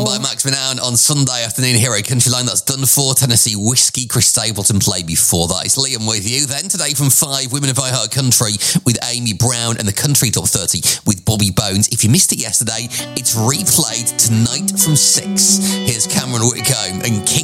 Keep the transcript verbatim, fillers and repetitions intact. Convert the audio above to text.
by Max Renown on Sunday afternoon Hero Countryline. That's done for Tennessee Whiskey. Chris Stapleton played before that. It's Liam with you. Then today from five, Women of iHeart Country with Amy Brown and the Country Top thirty with Bobby Bones. If you missed it yesterday, it's replayed tonight from six. Here's Cameron Whitcomb and King